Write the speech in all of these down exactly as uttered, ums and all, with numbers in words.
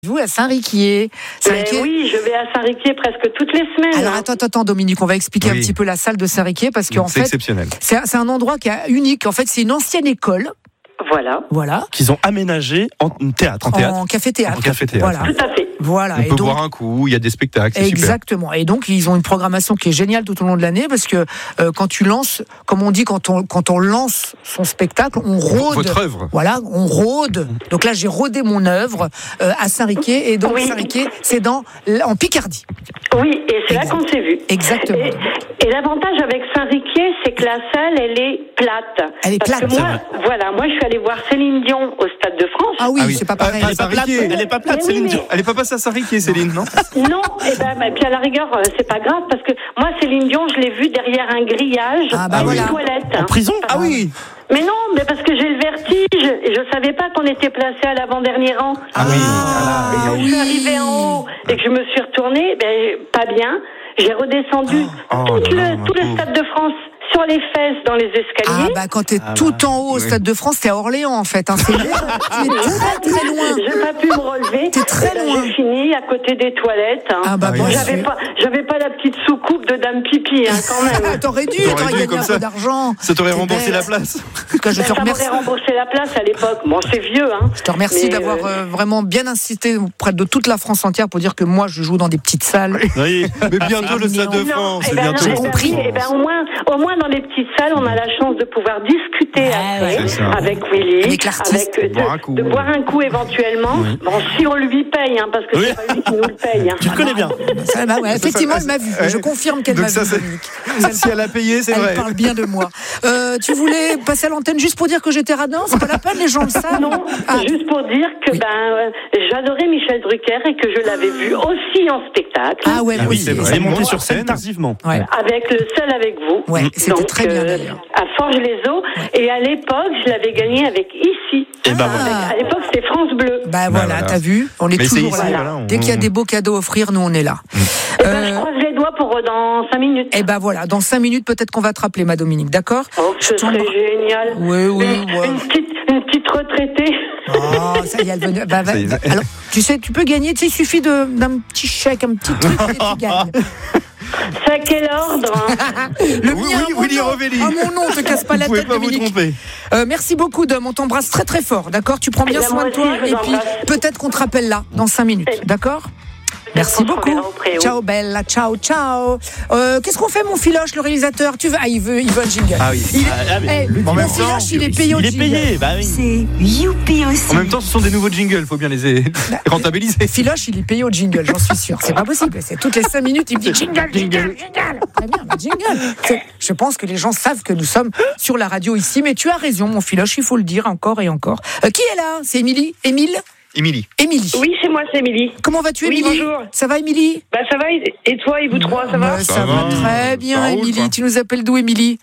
Vous à Saint-Riquier. Saint-Riquier. Oui, je vais à Saint-Riquier presque toutes les semaines. Alors attends, attends, Dominique, on va expliquer oui. un petit peu la salle de Saint-Riquier parce qu'en c'est fait, exceptionnel. C'est, c'est un endroit qui est unique. En fait, c'est une ancienne école. Voilà. Voilà. Qu'ils ont aménagé en théâtre. En, théâtre. en café-théâtre. En café-théâtre. Voilà. Tout à fait. Voilà. On et peut donc, boire un coup, il y a des spectacles, c'est exactement. super. Et donc, ils ont une programmation qui est géniale tout au long de l'année parce que euh, quand tu lances, comme on dit, quand on, quand on lance son spectacle, on rôde. Votre œuvre. Voilà, on rôde. Donc là, j'ai rodé mon œuvre euh, à Saint-Riquier. Et donc, oui. Saint-Riquier, c'est dans, en Picardie. Oui, et c'est exact. Là qu'on s'est vu. Exactement. Et, et l'avantage avec Saint-Riquier, c'est que la salle, elle est plate. Elle est parce plate. Que moi, voilà, moi, je suis allée voir Céline Dion au Stade de France. Ah oui, ah oui. c'est pas pareil. Elle n'est pas plate. Elle est pas plate, Céline Dion. Elle n'est pas passée à Saint-Riquier, Céline, non? Non, et ben, bah, puis à la rigueur, c'est pas grave, parce que moi, Céline Dion, je l'ai vue derrière un grillage, ah bah dans voilà. une toilette. En prison? Ah oui. Mais non, mais parce que j'ai le vertige, et je savais pas qu'on était placé à l'avant-dernier rang. Ah oui. Ah, et quand je suis arrivée en haut, et que je me suis retournée, ben, pas bien, j'ai redescendu oh, tout, oh, le, non, tout le Stade de France sur les fesses dans les escaliers. Ah bah quand t'es ah tout bah, en haut au oui. Stade de France, t'es à Orléans en fait. Hein. C'est loin. Tu es très très loin. J'ai pas pu me relever. T'es très là, loin. J'ai fini à côté des toilettes. Hein. Ah bah bon, bien j'avais sûr. pas, j'avais pas la petite soucoupe de Dame Pipi hein, quand même. T'aurais dû, t'aurais, t'aurais dû, gagné un ça. peu d'argent. Ça t'aurait c'est remboursé belle. la place. En tout cas, je ben, te ça remercie. m'aurait remboursé la place à l'époque. Bon, c'est vieux, hein. Je te remercie Mais, d'avoir euh... euh, vraiment bien insisté auprès de toute la France entière pour dire que moi, je joue dans des petites salles. Oui. Mais bientôt le Stade de Non, France. eh C'est ben, bientôt. non, eh ben, oui, eh ben, au moins, au moins dans les petites salles, on a la chance de pouvoir discuter Ah, après, ouais, avec Willy, avec l'artiste, avec, de, boire un coup. de boire un coup éventuellement. Oui. Bon, si on lui paye, hein, parce que Oui. c'est pas lui qui nous le paye. Hein. Tu le connais bien. Ça, bah, ouais, effectivement, elle m'a vu. Ouais. Je confirme qu'elle Donc m'a ça, vu, c'est- Dominique. Si elle a payé, c'est Elle vrai. parle bien de moi. Euh, tu voulais passer à l'antenne juste pour dire que j'étais radin? C'est pas la peine, les gens le savent. Non, Ah. juste pour dire que Oui. ben euh, j'adorais Michel Drucker et que je l'avais vu aussi en spectacle. Ah ouais, Ah oui, c'est vrai. elle est montée Moi, sur scène scène. tardivement. Ouais. Avec le seul avec vous. Ouais, c'était Donc, très bien euh, d'ailleurs. à Forges-les-Eaux. Et à l'époque, je l'avais gagné avec Ici. Et ben Ah. voilà. À l'époque, c'était France Bleu. Bah voilà, voilà. t'as vu, on est Mais c'est toujours ici, là. voilà, on- Dès qu'il y a des beaux cadeaux à offrir, nous on est là. Eh ben, je croise les doigts pour euh, dans cinq minutes. Et ben voilà, dans cinq minutes peut-être qu'on va te rappeler, ma Dominique, d'accord? Oh, ce serait génial. Oui, oui, Une, ouais. une petite, une petite retraitée. Oh, ça y est, elle venait. Bah, va- Ça y est. alors, tu sais, tu peux gagner, tu sais, il suffit de, d'un petit chèque, un petit truc, et tu gagnes. C'est à quel ordre hein Le Oui, mien, oui, à mon Willy nom. Revelli. À mon nom, te casse pas la Vous pouvez tête, pas vous Dominique. tromper. Euh, merci beaucoup, Dom. On t'embrasse très très fort, d'accord? Tu prends bien Eh ben, soin moi de toi, aussi, je vous et puis embrasse. peut-être qu'on te rappelle là, dans cinq minutes, Eh ben, d'accord? Merci qu'on se beaucoup. reverra au préau. Ciao Bella, ciao ciao. Euh, qu'est-ce qu'on fait mon Filoche, le réalisateur? Tu veux Ah, il veut, il veut un jingle. Ah oui. Il est... Ah, mais- Eh, En mon même Filoche, temps, il est payé au Il est jingle. payé, bah oui. C'est youpi aussi. En même temps, ce sont des nouveaux jingles, faut bien les rentabiliser. Filoche, il est payé au jingle, j'en suis sûr. C'est pas possible. C'est toutes les cinq minutes, il me dit jingle, jingle, jingle. Très bien, bah, jingle. C'est- Je pense que les gens savent que nous sommes sur la radio ici, mais tu as raison, mon Filoche, il faut le dire encore et encore. Euh, qui est là? C'est Émilie? Émile? Émilie. Émilie. Oui, c'est moi, c'est Émilie. Comment vas-tu, Oui, Émilie? bonjour. Ça va, Émilie? Bah ça va, et toi, et vous trois, ça va Bah, Ça Ça va va. très bien, Ça roule, Émilie. quoi. Tu nous appelles d'où, Émilie?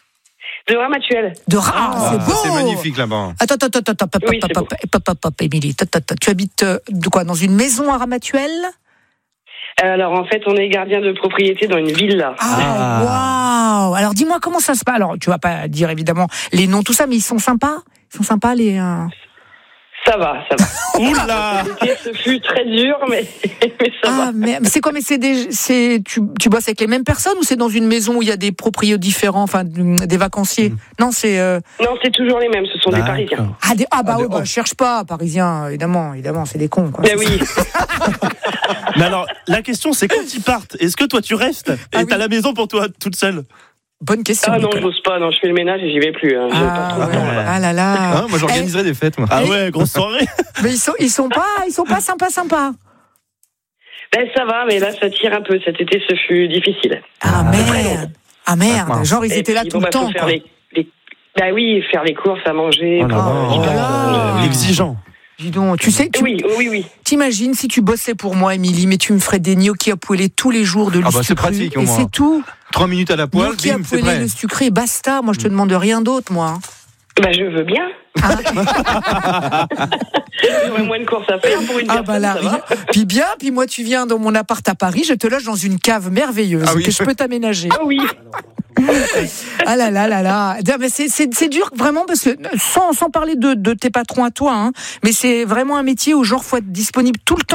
De Ramatuel. De Reims. Ah, C'est beau. ça, c'est magnifique là-bas. Attends, attends, attends, attends, Oui, pop, c'est pop, pop, pop, pop, Émilie. Attends, attends, Tu habites euh, de quoi? Dans une maison à Ramatuel? Alors en fait, on est gardien de propriété dans une villa. Ah, waouh! Alors dis-moi comment ça se passe. Alors tu vas pas dire évidemment les noms, tout ça, mais ils sont sympas? Ils sont sympas les. euh, Ça va, ça va. Oula. L'été, ce fut très dur, mais, mais ça Ah, va. mais mais c'est quoi? Mais c'est des, c'est tu, tu bosses avec les mêmes personnes ou c'est dans une maison où il y a des proprios différents, enfin des vacanciers? Non, c'est. euh, Non, c'est toujours les mêmes, ce sont des Parisiens. Ah, des, ah bah Ah, oui, des- bah, je cherche pas, Parisiens, évidemment, évidemment, c'est des cons quoi. Ben oui. Mais alors, la question c'est quand ils partent, est-ce que toi tu restes et Ah oui. t'as la maison pour toi toute seule? Bonne question. Ah non, je Nicolas. n'ose pas, non, je fais le ménage et j'y vais plus. Hein. J'ai pas Ah, trop le ouais. temps, là. Ah là là. Ah, moi, j'organiserais des fêtes, moi. Ah ouais, grosse soirée. Mais ils sont, ils sont pas, ils sont pas sympas, sympas. Ben ça va, mais là, ça tire un peu. Cet été, ce fut difficile. Ah merde. Ah merde. mince. Genre ils Et étaient là puis, tout bon, le bah, faut temps. faire Quoi. les, les... Bah oui, faire les courses, à manger. Oh là pour, là. euh, Oh là dix personnes, là. euh, L'exigeant. Dis donc, tu sais, tu Oui, oui, oui. t'imagines si tu bossais pour moi, Émilie, mais tu me ferais des gnocchis à poêler tous les jours de Ah bah, c'est l'ustucru, pratique, au et moins. c'est tout. Trois minutes à la poêle, Gnocchis à bim, c'est poêler, prêt. le sucré, basta. Moi, je te demande rien d'autre, moi. Bah je veux bien. J'aurais moins de courses à faire pour une Ah personne, bah là, ça va. puis bien, puis moi tu viens dans mon appart à Paris, je te loge dans une cave merveilleuse Ah oui. que je peux t'aménager. Ah oui. Ah là là là là. Mais c'est, c'est, c'est dur vraiment parce que sans, sans parler de, de tes patrons à toi, hein, mais c'est vraiment un métier où genre faut être disponible tout le temps.